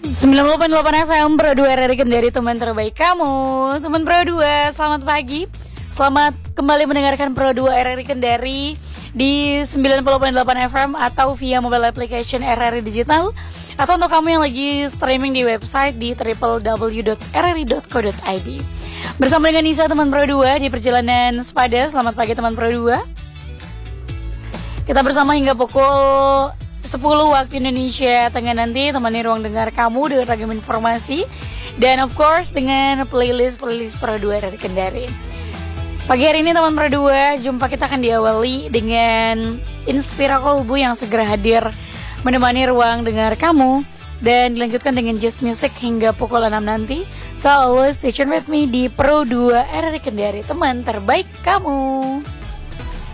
90,8 FM Pro 2 RRI Kendari, teman terbaik kamu. Teman Pro 2, selamat pagi. Selamat kembali mendengarkan Pro 2 RRI Kendari di 90,8 FM atau via mobile application RRI Digital, atau untuk kamu yang lagi streaming di website di www.rri.co.id. Bersama dengan Nisa, teman Pro 2 di perjalanan sepada. Selamat pagi teman Pro 2. Kita bersama hingga pukul 10 waktu Indonesia Tengah nanti, temani ruang dengar kamu dengan ragam informasi dan of course dengan playlist Pro 2 dari Kendari. Pagi hari ini teman Pro 2, jumpa kita akan diawali dengan Inspira Kolbu yang segera hadir menemani ruang dengar kamu, dan dilanjutkan dengan jazz music hingga pukul 6 nanti. So always stay tuned with me di Pro 2 RRI Kendari, teman terbaik kamu.